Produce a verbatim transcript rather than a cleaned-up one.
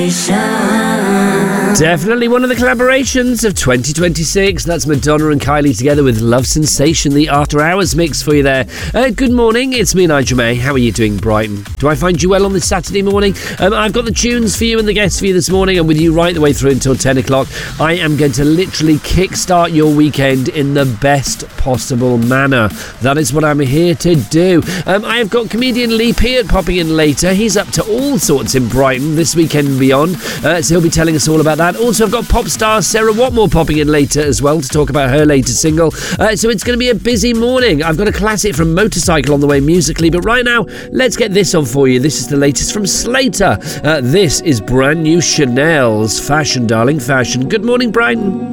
Definitely one of the collaborations of twenty twenty-six. That's Madonna and Kylie together with Love Sensation, the After Hours mix for you there. Uh, good morning, it's me, Nigel May. How are you doing, Brighton? Do I find you well on this Saturday morning? Um, I've got the tunes for you and the guests for you this morning. I'm with you right the way through until ten o'clock. I am going to literally kickstart your weekend in the best possible manner. That is what I'm here to do. Um, I have got comedian Lee Peart popping in later. He's up to all sorts in Brighton this weekend and beyond, uh, so he'll be telling us all about that. Also, I've got pop star Sarah Watmore popping in later as well to talk about her latest single. Uh, so it's going to be a busy morning. I've got a classic from Motorcycle on the way musically, but right now, let's get this on for you. This is the latest from Slater. Uh, this is brand new Chanel's Fashion, Darling, Fashion. Good morning, Brighton.